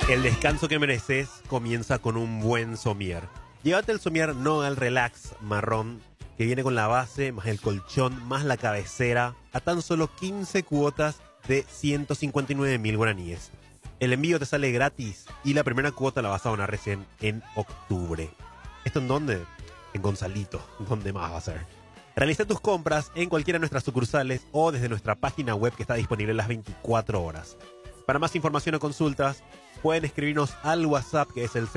El descanso que mereces comienza con un buen somier. Llévate el somier Nogal Relax marrón, que viene con la base, más el colchón, más la cabecera, a tan solo 15 cuotas de 159.000 guaraníes. El envío te sale gratis y la primera cuota la vas a donar recién en octubre. ¿Esto en dónde? En Gonzalito. ¿Dónde más va a ser? Realiza tus compras en cualquiera de nuestras sucursales o desde nuestra página web que está disponible las 24 horas. Para más información o consultas, pueden escribirnos al WhatsApp, que es el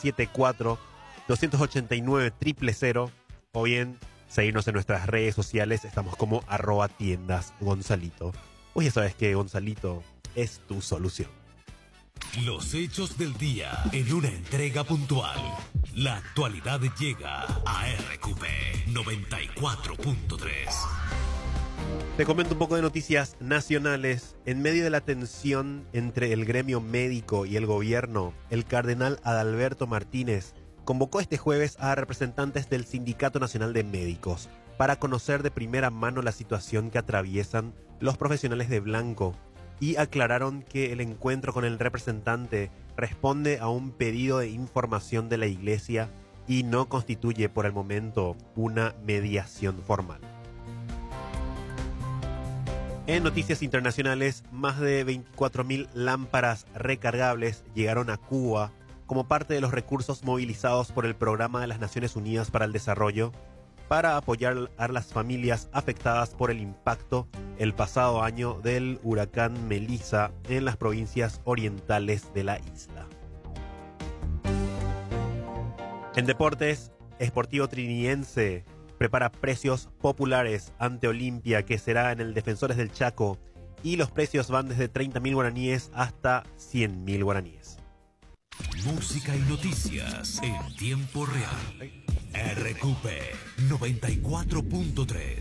0974-289-000, o bien seguirnos en nuestras redes sociales. Estamos como @tiendasgonzalito. Pues ya sabes que Gonzalito es tu solución. Los hechos del día en una entrega puntual. La actualidad llega a RQP 94.3. Te comento un poco de noticias nacionales. En medio de la tensión entre el gremio médico y el gobierno, el cardenal Adalberto Martínez convocó este jueves a representantes del Sindicato Nacional de Médicos para conocer de primera mano la situación que atraviesan los profesionales de blanco, y aclararon que el encuentro con el representante responde a un pedido de información de la Iglesia y no constituye por el momento una mediación formal. En noticias internacionales, más de 24.000 lámparas recargables llegaron a Cuba como parte de los recursos movilizados por el Programa de las Naciones Unidas para el Desarrollo para apoyar a las familias afectadas por el impacto el pasado año del huracán Melissa en las provincias orientales de la isla. En deportes, Sportivo Trinidense prepara precios populares ante Olimpia, que será en el Defensores del Chaco, y los precios van desde 30.000 guaraníes hasta 100.000 guaraníes. Música y noticias en tiempo real. RQP 94.3.